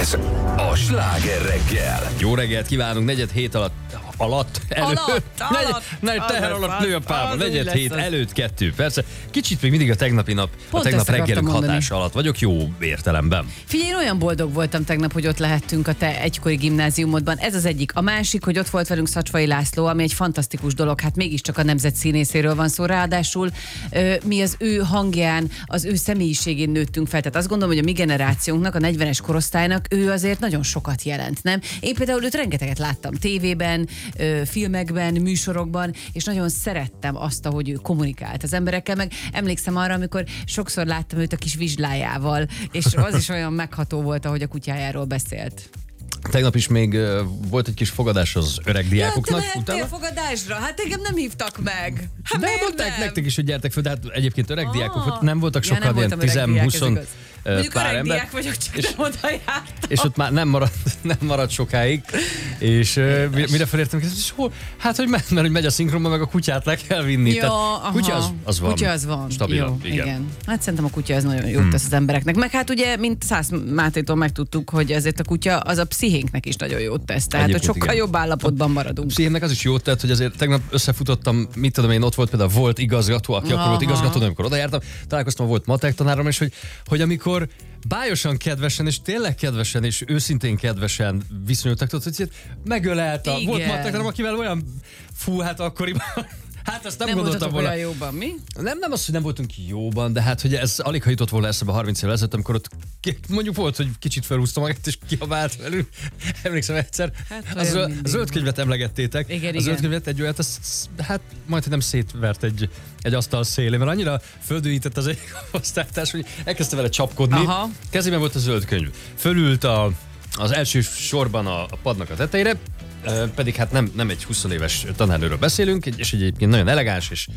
Ez a Sláger reggel. Jó reggelt kívánunk, 4:07 alatt teher alatt nő a pálma, 4:07 előtt 2 perc. Kicsit még mindig a tegnapi nap, Pont a tegnap reggelünk mondani. hatása alatt vagyok, jó értelemben. Figyelj, én olyan boldog voltam tegnap, hogy ott lehettünk a te egykori gimnáziumodban. Ez az egyik. A másik, hogy ott volt velünk Szacsvai László, ami egy fantasztikus dolog. Hát mégiscsak a nemzet színészéről van szó. Ráadásul mi az ő hangján, az ő személyiségén nőttünk fel. Tehát azt gondolom, hogy a mi generációnknak, a 40-es korosztálynak ő azért nagyon sokat jelent, nem? Én például őt rengeteget láttam tévében, filmekben, műsorokban, és nagyon szerettem azt, ahogy ő kommunikált az emberekkel, meg emlékszem arra, amikor sokszor láttam őt a kis vizslájával, és az is olyan megható volt, ahogy a kutyájáról beszélt. Tegnap is még volt egy kis fogadás az öreg diákoknak. Ja, te mehettél fogadásra? Hát engem nem hívtak meg. Hát de mondták nektek is, hogy gyertek fel, de hát egyébként öreg diákok nem voltak sokan, nem ilyen 10-20 mondjuk pár öreg ember. diák vagyok, csak nem oda jártam. És ott már nem maradt sokáig, és mire felértem, és hol? Hát, hogy megy a szinkronba, meg a kutyát le kell vinni. Ja, tehát, kutya az van. Kutya az van. Stabilan, jó, igen. Hát szerintem a kutya az nagyon jót tesz az embereknek. Meg hát ugye, mint Szász Mátétól megtudtuk, hogy ezért a kutya az a pszichénknek is nagyon jót tesz. Tehát, hogy sokkal jobb állapotban maradunk. A pszichémnek az is jót tett, hogy azért tegnap összefutottam, mit tudom én, ott volt például volt igazgató, aki akkor volt igazgató, amikor oda jártam, találkoztam, volt matek tanárom, és hogy amikor bájosan kedvesen, és tényleg kedvesen, és őszintén kedvesen viszonyultak, hogy megölelte. Volt matek tanárom, akivel olyan hát akkoriban. Hát azt nem gondoltam volna. Olyan jóban, mi? Nem az, hogy nem voltunk jóban, de hát, hogy ez alig ha jutott volna eszembe 30 évvel ezelőtt, amikor ott mondjuk volt, hogy kicsit felhúzta magát, és kiabált velünk. Emlékszem egyszer. Hát, a zöld könyvet emlegettétek. Igen, a zöld könyvet egy olyat, hát majdnem nem szétvert egy asztal szélén, mert annyira földűített az egyik osztálytárs, hogy elkezdte vele csapkodni. Aha. Kezében volt a zöld könyv. Fölült az első sorban a padnak a tetejére, pedig hát nem egy 20 éves tanárnőről beszélünk, és egyébként nagyon elegáns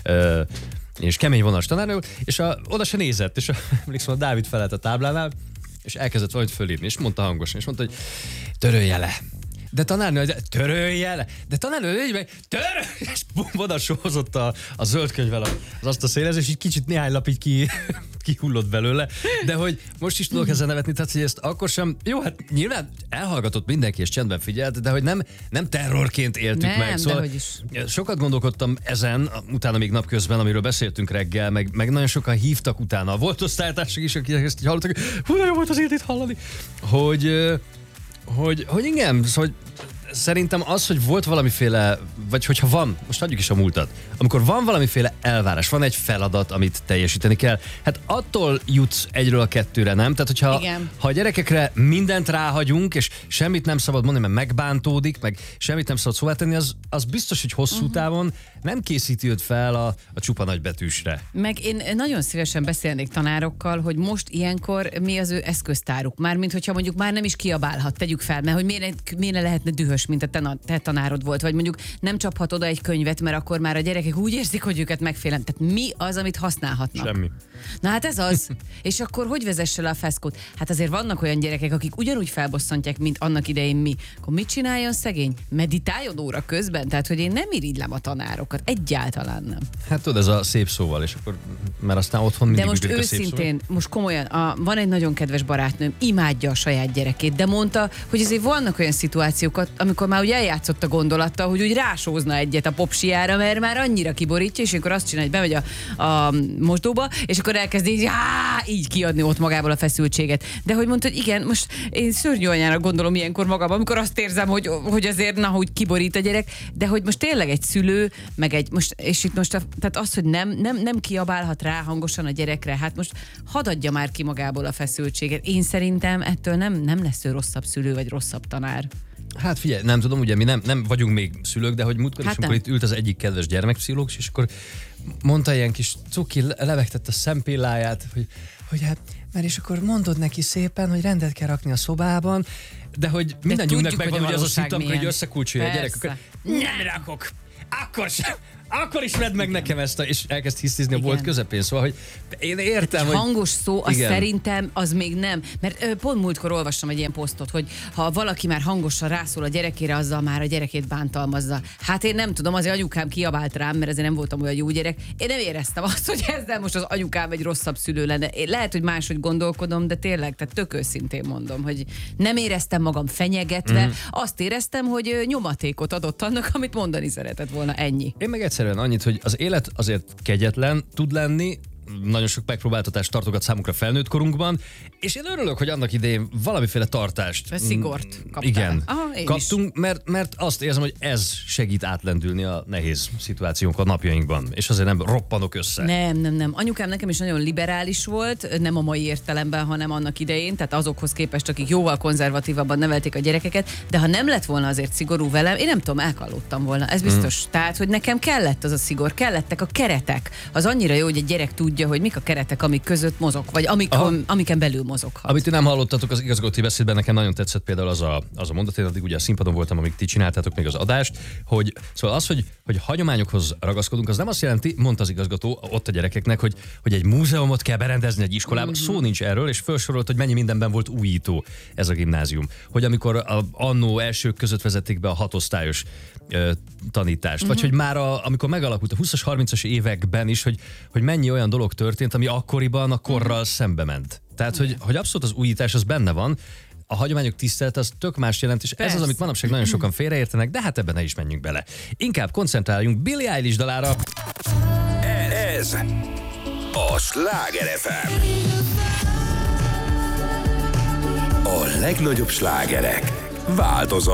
és kemény vonalas tanárnő, és oda se nézett, és emlékszem, a Dávid felelt a táblánál, és elkezdett valamit fölírni, és mondta hangosan, és mondta, hogy törölje le. De tanárnő, törölje le. De tanárnő, légy meg, törölje! És oda sózott a zöld könyvvel az azt a szélhez, és így kicsit néhány lap így kihullott belőle, de hogy most is tudok ezzel nevetni, tehát hogy ezt akkor sem, jó, hát nyilván elhallgatott mindenki és csendben figyelt, de hogy nem terrorként éltük meg. Szóval sokat gondolkodtam ezen, utána még napközben, amiről beszéltünk reggel, meg nagyon sokan hívtak utána. Volt osztálytársak is, akik ezt így hallottak, hogy jó volt az életét hallani, hogy igen, szóval szerintem az, hogy volt valamiféle, vagy hogyha van, most adjuk is a múltat, amikor van valamiféle elvárás, van egy feladat, amit teljesíteni kell, hát attól jutsz 1-ről a 2-re, nem? Tehát, ha a gyerekekre mindent ráhagyunk, és semmit nem szabad mondani, mert megbántódik, meg semmit nem szabad szóvá tenni, az biztos, hogy hosszú távon nem készíti őt fel a csupa nagybetűsre. Meg én nagyon szívesen beszélnék tanárokkal, hogy most ilyenkor mi az ő eszköztáruk. Mármint, hogyha mondjuk már nem is kiabálhat, tegyük fel, mert hogy miért lehetne dühös, mint a te tanárod volt, vagy mondjuk nem csaphat oda egy könyvet, mert akkor már a gyerekek úgy érzik, hogy őket megfélen. Tehát mi az, amit használhatnak? Semmi. Na hát ez az. És akkor hogy vezesse le a feszkót? Hát azért vannak olyan gyerekek, akik ugyanúgy felbosszantják, mint annak idején mi. Akkor mit csináljon szegény? Meditáljon óra közben? Tehát, hogy én nem irigylem a tanárokat. Egyáltalán nem. Hát tudod, ez a szép szóval, és akkor, mert aztán otthon mindig de most őszintén, most komolyan, van egy nagyon kedves barátnőm, imádja a saját gyerekét, de mondta, hogy azért vannak olyan szituációk, amikor már úgy eljátszott a gondolattal, hogy úgy rásózna egyet a popsiára, mert már annyira kiborítja, és akkor azt csinálja, hogy bemegy a mosdóba, és akkor elkezd így kiadni ott magából a feszültséget. De hogy mondta, hogy igen, most én szörnyű anyának gondolom ilyenkor magam, amikor azt érzem, hogy azért, hogy kiborít a gyerek, de hogy most tényleg egy szülő, meg és itt most, tehát az, hogy nem kiabálhat rá hangosan a gyerekre, hát most hadd adja már ki magából a feszültséget. Én szerintem ettől nem lesz ő rosszabb szülő, vagy rosszabb tanár. Hát figyelj, nem tudom, ugye mi nem vagyunk még szülők, de hogy múltkor is, amikor itt ült az egyik kedves gyermekpszichológus, és akkor mondta ilyen kis cuki, levegtette a szempilláját, hogy hát, mert és akkor mondod neki szépen, hogy rendet kell rakni a szobában, de hogy mindannyiunknak megvan, hogy az a szitu, amikor így összekulcsolja a gyerek, akkor nem rakok, akkor sem. akkor is vedd meg nekem ezt, és elkezd hisztizni a bolt közepén. Szóval, hogy én értem, hogy... Hangos szó, az szerintem az még nem. Mert pont múltkor olvastam egy ilyen posztot, hogy ha valaki már hangosan rászól a gyerekére, azzal már a gyerekét bántalmazza. Hát én nem tudom, azért anyukám kiabált rám, mert ezért nem voltam olyan jó gyerek. Én nem éreztem azt, hogy ezzel most az anyukám egy rosszabb szülő lenne. Én lehet, hogy máshogy gondolkodom, de tényleg, tehát tök őszintén mondom, hogy nem éreztem magam fenyegetve, azt éreztem, hogy nyomatékot adott annak, amit mondani szeretett volna, ennyi. Én meg egyszerűen annyit, hogy az élet azért kegyetlen tud lenni, nagyon sok megpróbáltatást tartogat számunkra felnőtt korunkban, és én örülök, hogy annak idején valamiféle tartást. Szigort kaptál. Igen, kaptunk, mert azt érzem, hogy ez segít átlendülni a nehéz szituációnkon a napjainkban, és azért nem roppanok össze. Nem. Anyukám nekem is nagyon liberális volt, nem a mai értelemben, hanem annak idején, tehát azokhoz képest, akik jóval konzervatívabban nevelték a gyerekeket, de ha nem lett volna azért szigorú velem, én nem tudom, elkallódtam volna, ez biztos. Tehát, hogy nekem kellett az a szigor, kellettek a keretek. Az annyira jó, hogy egy gyerek tudja, hogy mik a keretek, amik között mozog, vagy amiken belül mozoghat. Amit nem hallottatok az igazgatói beszédben, nekem nagyon tetszett például az a mondat, én addig ugye a színpadon voltam, amíg ti csináltátok még az adást, hogy szóval az, hogy hagyományokhoz ragaszkodunk, az nem azt jelenti, mondta az igazgató ott a gyerekeknek, hogy egy múzeumot kell berendezni egy iskolában. Szó nincs erről, és felsorolt, hogy mennyi mindenben volt újító ez a gimnázium. Hogy amikor annó elsők között vezették be a 6 osztályos tanítást, vagy hogy már amikor megalakult a 20-as, 30-as években is, hogy mennyi olyan dolog történt, ami akkoriban a korral szembe ment. Tehát, hogy abszolút az újítás az benne van, a hagyományok tisztelet az tök más jelent, és ez az, amit manapság nagyon sokan félreértenek, de hát ebben ne is menjünk bele. Inkább koncentráljunk Billie Eilish dalára. Ez a Sláger FM. A legnagyobb slágerek változat.